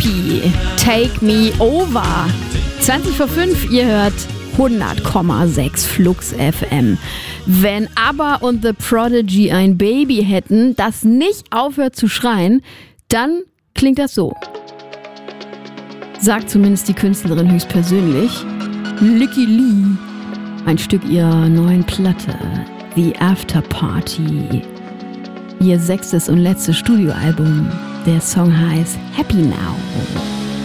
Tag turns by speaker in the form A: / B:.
A: Creepy, Take Me Over. 20 vor 5, ihr hört 100,6 Flux FM. Wenn ABBA und The Prodigy ein Baby hätten, das nicht aufhört zu schreien, dann klingt das so. Sagt zumindest die Künstlerin höchstpersönlich. Lykke Li. Ein Stück ihrer neuen Platte, The After Party. Ihr 6. und letztes Studioalbum. Der Song heißt Happy Now.